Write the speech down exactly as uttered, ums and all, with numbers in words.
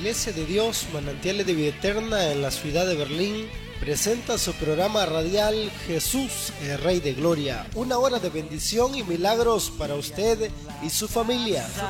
Iglesia de Dios, Manantiales de Vida Eterna en la ciudad de Berlín, presenta su programa radial Jesús, el Rey de Gloria. Una hora de bendición y milagros para usted y su familia.